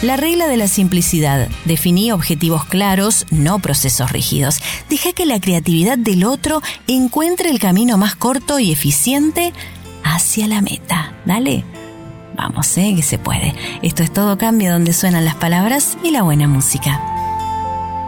La regla de la simplicidad. Definí objetivos claros, no procesos rígidos. Deja que la creatividad del otro encuentre el camino más corto y eficiente hacia la meta. Dale. Vamos, que se puede. Esto es Todo Cambia, donde suenan las palabras y la buena música.